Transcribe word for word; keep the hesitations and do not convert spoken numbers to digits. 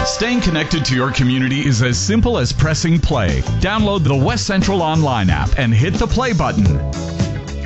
Staying connected to your community is as simple as pressing play. Download the West Central Online app and hit the play button.